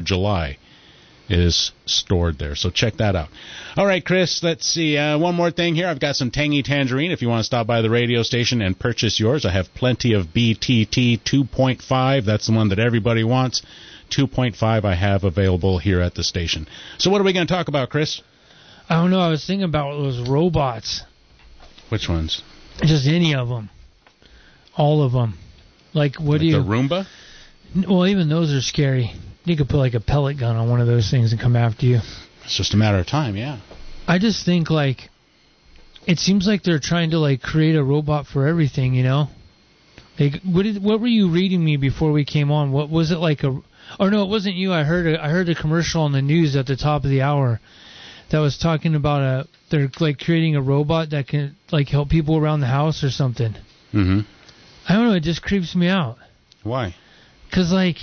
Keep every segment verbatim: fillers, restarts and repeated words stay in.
July is stored there. So check that out. All right, Chris, let's see. Uh, one more thing here. I've got some Tangy Tangerine. If you want to stop by the radio station and purchase yours, I have plenty of B T T two point five. That's the one that everybody wants. two point five I have available here at the station. So what are we going to talk about, Chris? I don't know. I was thinking about those robots. Which ones? Just any of them. All of them. Like, what like do you... the Roomba? Well, even those are scary. You could put like a pellet gun on one of those things and come after you. It's just a matter of time, yeah. I just think, like, it seems like they're trying to, like, create a robot for everything, you know? Like, what did, what were you reading me before we came on? What was it like a... Or no, it wasn't you. I heard a, I heard a commercial on the news at the top of the hour that was talking about a... They're, like, creating a robot that can, like, help people around the house or something. Mm-hmm. I don't know. It just creeps me out. Why? Because, like...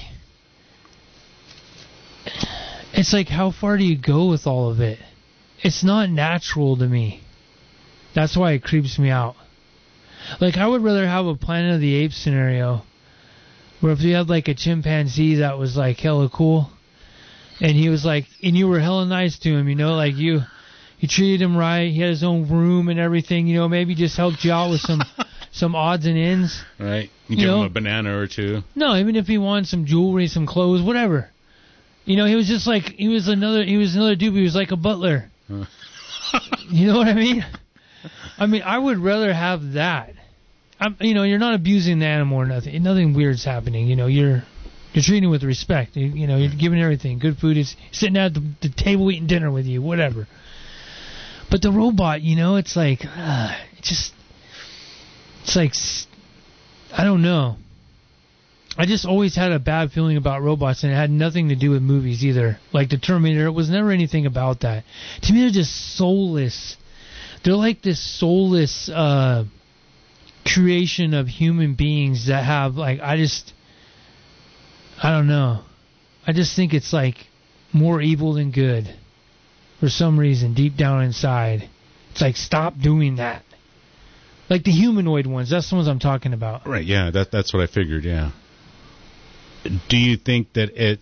It's like, how far do you go with all of it? It's not natural to me. That's why it creeps me out. Like, I would rather have a Planet of the Apes scenario where if you had, like, a chimpanzee that was, like, hella cool, and he was, like, and you were hella nice to him, you know, like, you you treated him right, he had his own room and everything, you know, maybe just helped you out with some some odds and ends. Right. You, You give know? him a banana or two. No, even if he wanted some jewelry, some clothes, whatever. You know, he was just like, he was another, he was another dude, he was like a butler. You know what I mean? I mean, I would rather have that. I'm, you know, you're not abusing the animal or nothing. Nothing weird's happening. You know, you're you're treating it with respect. You, you know, you're giving everything. Good food. Is sitting at the, the table eating dinner with you, whatever. But the robot, you know, it's like, uh, it just, it's like, I don't know. I just always had a bad feeling about robots, and it had nothing to do with movies either. Like the Terminator, it was never anything about that. To me, they're just soulless. They're like this soulless uh, creation of human beings that have, like, I just, I don't know. I just think it's like more evil than good for some reason deep down inside. It's like, stop doing that. Like the humanoid ones, that's the ones I'm talking about. Right, yeah, that that's what I figured, yeah. Do you think that it...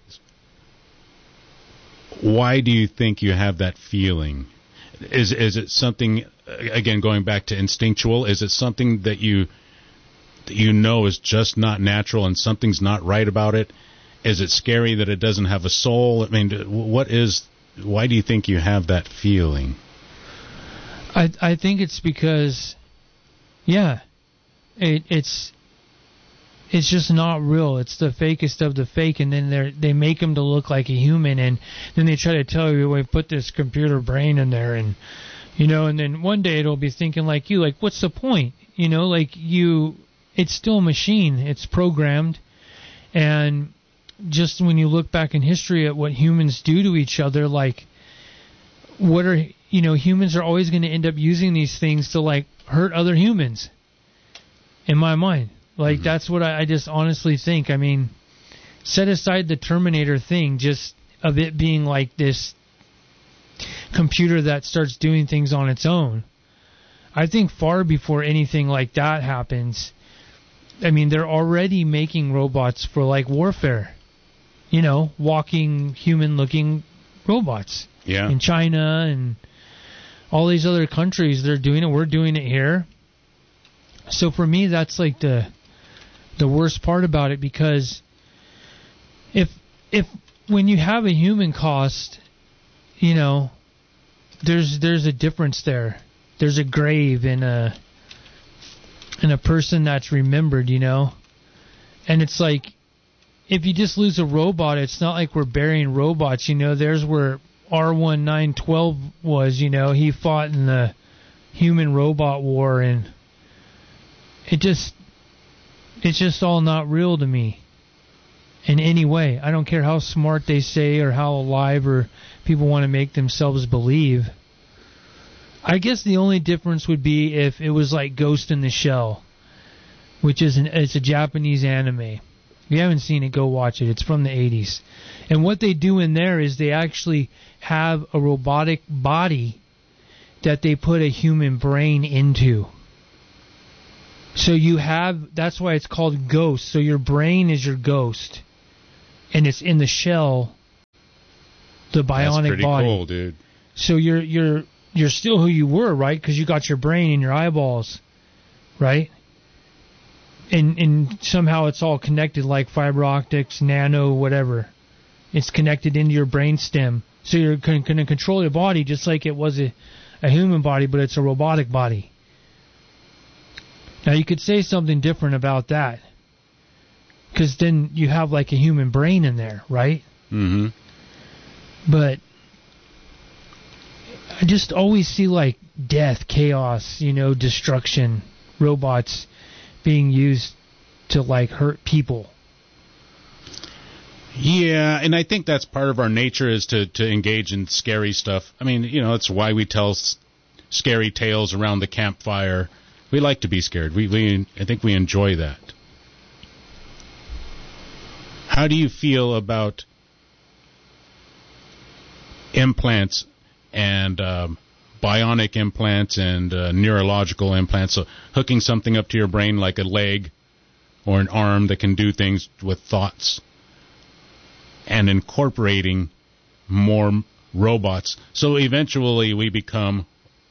Why do you think you have that feeling? Is is it something, again, going back to instinctual, is it something that you that you know is just not natural and something's not right about it? Is it scary that it doesn't have a soul? I mean, what is... Why do you think you have that feeling? I I think it's because, yeah, it, it's... It's just not real. It's the fakest of the fake, and then they they make him to look like a human, and then they try to tell you, we put this computer brain in there, and you know, and then one day it'll be thinking like you, like, what's the point? You know, like you, it's still a machine. It's programmed, and just when you look back in history at what humans do to each other, like, what are, you know, humans are always going to end up using these things to, like, hurt other humans, in my mind. Like, mm-hmm. That's what I, I just honestly think. I mean, set aside the Terminator thing, just of it being like this computer that starts doing things on its own. I think far before anything like that happens, I mean, they're already making robots for, like, warfare. You know, walking, human-looking robots. Yeah. In China and all these other countries, they're doing it. We're doing it here. So for me, that's like the the worst part about it, because if if when you have a human cost, you know, there's there's a difference there. There's a grave in a in a person that's remembered, you know. And it's like, if you just lose a robot, it's not like we're burying robots, you know. There's where R one nine twelve was, you know. He fought in the human robot war, and it just, it's just all not real to me in any way. I don't care how smart they say or how alive or people want to make themselves believe. I guess the only difference would be if it was like Ghost in the Shell, which is an, it's a Japanese anime. If you haven't seen it, go watch it. It's from the eighties. And what they do in there is they actually have a robotic body that they put a human brain into. So you have, that's why it's called Ghost. So your brain is your ghost, and it's in the shell the bionic That's pretty body. cool, dude. So you're you're you're still who you were, right? Because you got your brain and your eyeballs, right? And and somehow it's all connected, like fiber optics, nano, whatever. It's connected into your brain stem. So you're going to control your body just like it was a, a human body, but it's a robotic body. Now you could say something different about that, because then you have like a human brain in there, right? Mm-hmm. But I just always see like death, chaos, you know, destruction, robots being used to like hurt people. Yeah, and I think that's part of our nature is to, to engage in scary stuff. I mean, you know, that's why we tell s- scary tales around the campfire. We like to be scared. We, we, I think we enjoy that. How do you feel about implants and um, bionic implants and uh, neurological implants? So hooking something up to your brain like a leg or an arm that can do things with thoughts, and incorporating more robots. So eventually we become,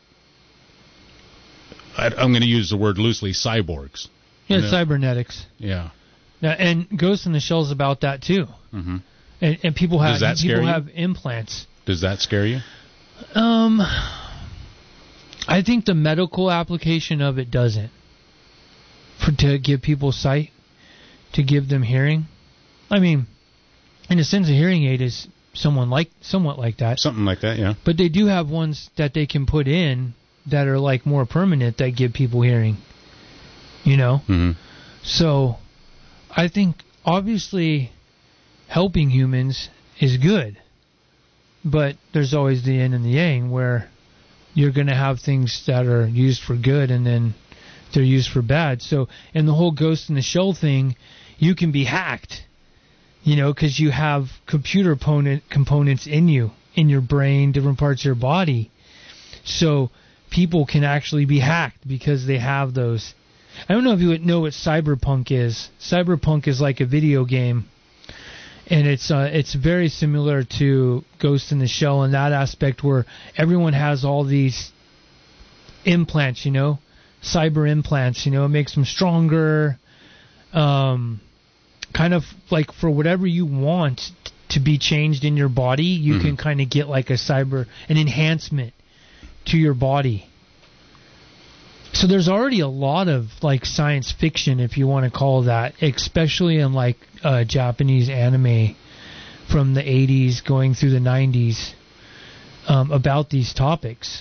I, I'm going to use the word loosely, cyborgs. Yeah, You know? cybernetics. Yeah. Now, and Ghost in the Shell's about that too. Mm-hmm. And, and people have Does that scare people you? have implants. Does that scare you? Um, I think the medical application of it doesn't. For to give people sight, to give them hearing. I mean, in a sense, a hearing aid is someone like somewhat like that. Something like that, yeah. But they do have ones that they can put in that are like more permanent that give people hearing. You know? Mm-hmm. So, I think obviously helping humans is good. But there's always the yin and the yang where you're going to have things that are used for good and then they're used for bad. So, in the whole Ghost in the Shell thing, you can be hacked. You know, because you have computer component, components in you, in your brain, different parts of your body. So people can actually be hacked because they have those. I don't know if you would know what cyberpunk is. Cyberpunk is like a video game, and it's uh, it's very similar to Ghost in the Shell in that aspect where everyone has all these implants, you know, cyber implants. You know, it makes them stronger. Um... Kind of like for whatever you want to be changed in your body, you mm-hmm. can kind of get like a cyber, an enhancement to your body. So there's already a lot of like science fiction, if you want to call that, especially in like uh, Japanese anime from the eighties going through the nineties um, about these topics.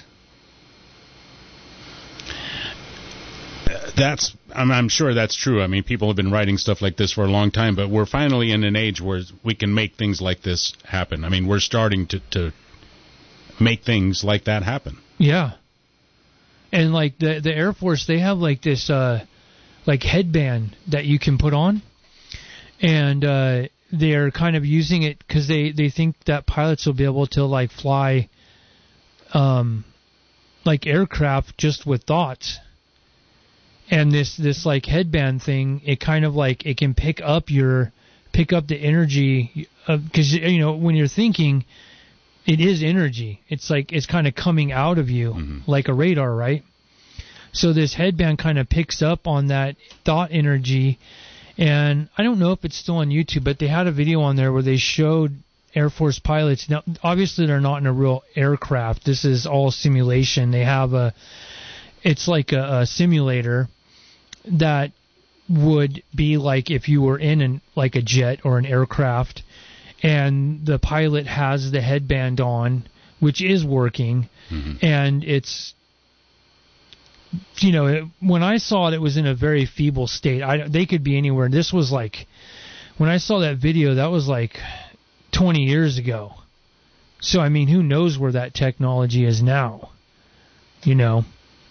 That's, I'm, I'm sure that's true. I mean, people have been writing stuff like this for a long time, but we're finally in an age where we can make things like this happen. I mean, we're starting to, to make things like that happen. Yeah. And like the the Air Force, they have like this uh, like headband that you can put on, and uh, they're kind of using it because they, they think that pilots will be able to like fly um, like aircraft just with thoughts. And this, this like headband thing, it kind of like it can pick up your pick up the energy because you know when you're thinking, it is energy. It's like it's kind of coming out of you mm-hmm. like a radar, right? So this headband kind of picks up on that thought energy, and I don't know if it's still on YouTube, but they had a video on there where they showed Air Force pilots. Now, obviously, they're not in a real aircraft. This is all simulation. They have a, it's like a, a simulator that would be like if you were in an like a jet or an aircraft, and the pilot has the headband on, which is working, mm-hmm. and it's, you know, it, when I saw it, it was in a very feeble state. I, they could be anywhere. This was like, when I saw that video, that was like twenty years ago. So, I mean, who knows where that technology is now, you know?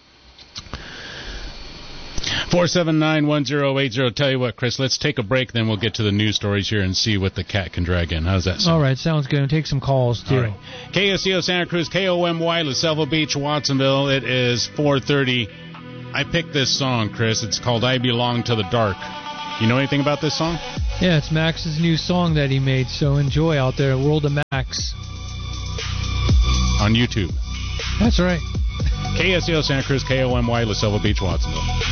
four seven nine, one zero eight zero. Tell you what, Chris, let's take a break, then we'll get to the news stories here and see what the cat can drag in. How's that sound? All right, sounds good. We'll take some calls, too. Right. K S C O Santa Cruz, K O M Y, La Selva Beach, Watsonville. It is four thirty. I picked this song, Chris. It's called I Belong to the Dark. You know anything about this song? Yeah, it's Max's new song that he made, so enjoy out there. World of Max. on YouTube. That's right. K S E L Santa Cruz, K O M Y La Selva Beach, Watsonville.